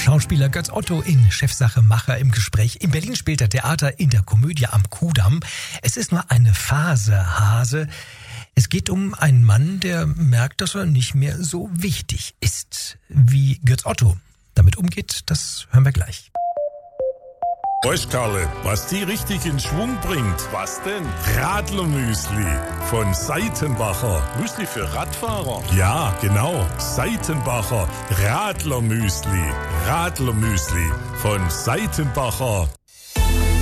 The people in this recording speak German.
Schauspieler Götz Otto in Chefsache Macher im Gespräch. In Berlin spielt er Theater in der Komödie am Kudamm. Es ist nur eine Phase, Hase. Es geht um einen Mann, der merkt, dass er nicht mehr so wichtig ist. Wie Götz Otto damit umgeht, das hören wir gleich. Karle, was die richtig in Schwung bringt. Was denn? Radlermüsli von Seitenbacher. Müsli für Radfahrer? Ja, genau. Seitenbacher Radlermüsli. Radlermüsli von Seitenbacher.